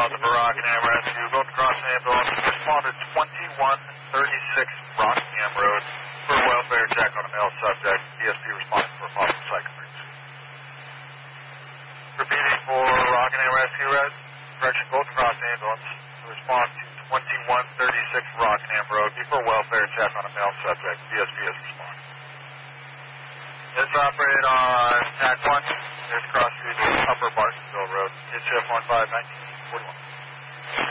Delta for Rockingham Rescue. Golden Cross ambulance. Respond to 2136 Rockingham Road for a welfare check on a male subject. DSP responding for a possible psych emergency. Repeating for Rockingham Rescue. Correction, Golden Cross ambulance. Respond to 2136 Rockingham Road for a welfare check on a male subject. DSP is responding. It's operated on TAC 1. It's cross street Upper Bartonville Road. HF 151941.